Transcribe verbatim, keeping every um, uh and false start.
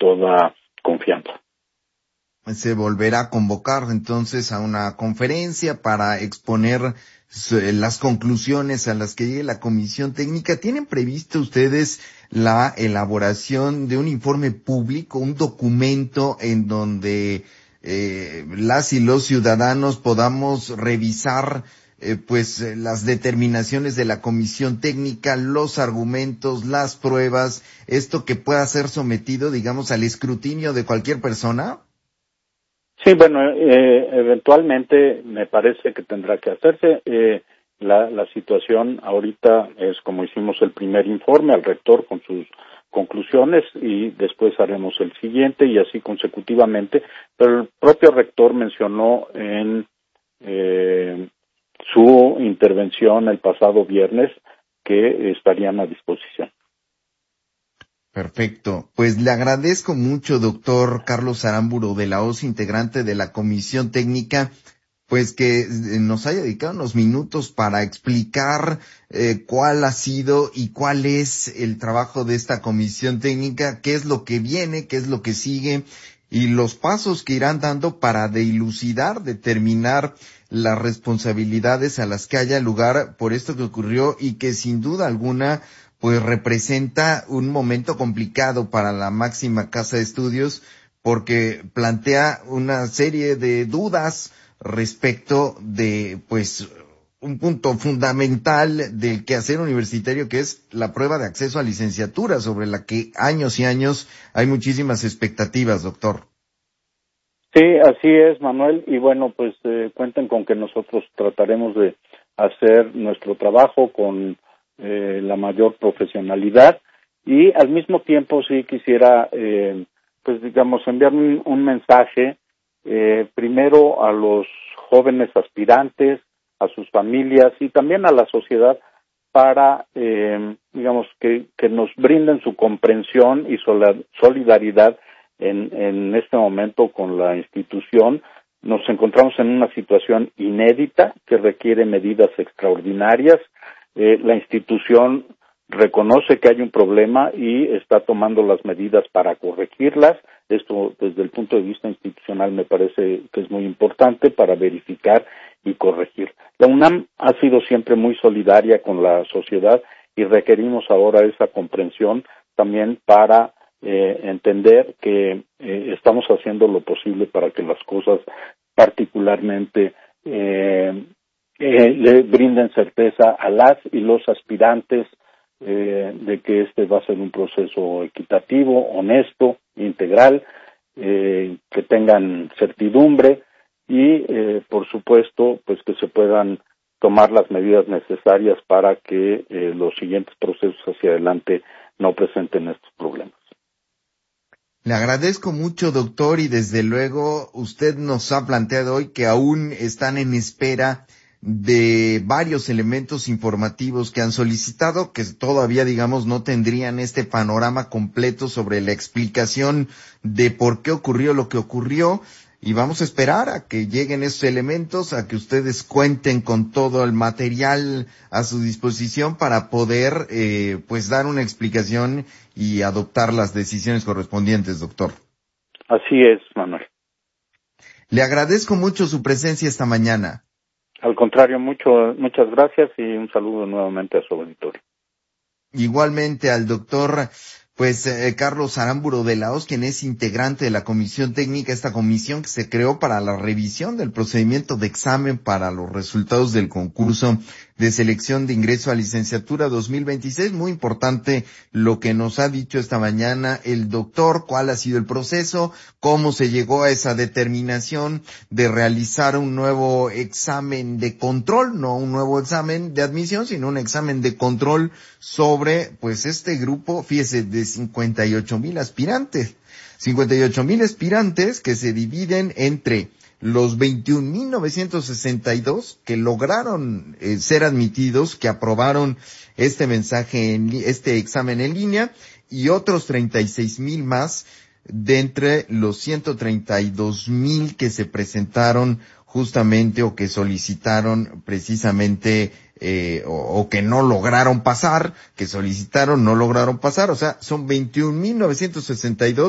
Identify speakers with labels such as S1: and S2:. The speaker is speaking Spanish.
S1: toda confianza.
S2: Se volverá a convocar entonces a una conferencia para exponer las conclusiones a las que llegue la comisión técnica. ¿Tienen previsto ustedes la elaboración de un informe público, un documento en donde eh, las y los ciudadanos podamos revisar eh, pues eh, las determinaciones de la comisión técnica, los argumentos, las pruebas, esto que pueda ser sometido, digamos, al escrutinio de cualquier persona?
S1: Sí, bueno, eh, eventualmente me parece que tendrá que hacerse. Eh, la, la situación ahorita es como hicimos el primer informe al rector con sus conclusiones y después haremos el siguiente y así consecutivamente, pero el propio rector mencionó en eh, su intervención el pasado viernes que estarían a disposición.
S2: Perfecto. Pues le agradezco mucho, doctor Carlos Aramburu de la O S, integrante de la Comisión Técnica, pues que nos haya dedicado unos minutos para explicar eh, cuál ha sido y cuál es el trabajo de esta Comisión Técnica, qué es lo que viene, qué es lo que sigue y los pasos que irán dando para dilucidar, determinar las responsabilidades a las que haya lugar por esto que ocurrió y que sin duda alguna pues representa un momento complicado para la máxima casa de estudios porque plantea una serie de dudas respecto de, pues, un punto fundamental del quehacer universitario que es la prueba de acceso a licenciatura, sobre la que años y años hay muchísimas expectativas, doctor.
S1: Sí, así es, Manuel, y bueno, pues eh, cuenten con que nosotros trataremos de hacer nuestro trabajo con eh, la mayor profesionalidad y al mismo tiempo sí quisiera, eh, pues digamos, enviar un, un mensaje eh, primero a los jóvenes aspirantes, a sus familias y también a la sociedad para, eh, digamos, que, que nos brinden su comprensión y solidaridad en, en este momento con la institución. Nos encontramos en una situación inédita que requiere medidas extraordinarias. Eh, la institución reconoce que hay un problema y está tomando las medidas para corregirlas. Esto, desde el punto de vista institucional, me parece que es muy importante para verificar y corregir. La UNAM ha sido siempre muy solidaria con la sociedad y requerimos ahora esa comprensión también para eh, entender que eh, estamos haciendo lo posible para que las cosas particularmente eh, eh, le brinden certeza a las y los aspirantes eh, de que este va a ser un proceso equitativo, honesto, integral, eh, que tengan certidumbre y, eh, por supuesto, pues que se puedan tomar las medidas necesarias para que eh, los siguientes procesos hacia adelante no presenten estos problemas.
S2: Le agradezco mucho, doctor, y desde luego usted nos ha planteado hoy que aún están en espera de varios elementos informativos que han solicitado, que todavía, digamos, no tendrían este panorama completo sobre la explicación de por qué ocurrió lo que ocurrió. Y vamos a esperar a que lleguen esos elementos, a que ustedes cuenten con todo el material a su disposición para poder, eh, pues, dar una explicación y adoptar las decisiones correspondientes, doctor.
S1: Así es, Manuel.
S2: Le agradezco mucho su presencia esta mañana.
S1: Al contrario, mucho, muchas gracias y un saludo nuevamente a su auditorio.
S2: Igualmente al doctor Pues eh, Carlos Aramburu de la O S, quien es integrante de la Comisión Técnica, esta comisión que se creó para la revisión del procedimiento de examen para los resultados del concurso de selección de ingreso a licenciatura dos mil veintiséis. Muy importante lo que nos ha dicho esta mañana el doctor, cuál ha sido el proceso, cómo se llegó a esa determinación de realizar un nuevo examen de control, no un nuevo examen de admisión, sino un examen de control sobre, pues, este grupo, fíjese, de cincuenta y ocho mil aspirantes, cincuenta y ocho mil aspirantes que se dividen entre los veintiún mil novecientos sesenta y dos que lograron eh, ser admitidos, que aprobaron este mensaje, en este examen en línea, y otros treinta y seis mil más de entre los ciento treinta y dos mil que se presentaron justamente o que solicitaron precisamente eh, o, o que no lograron pasar, que solicitaron, no lograron pasar. O sea, son veintiún mil novecientos sesenta y dos